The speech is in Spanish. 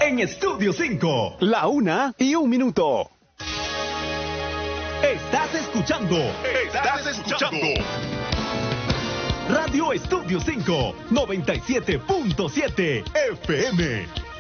en Estudio 5. La 1:01. Estás escuchando Radio Estudio 5, 97.7 FM.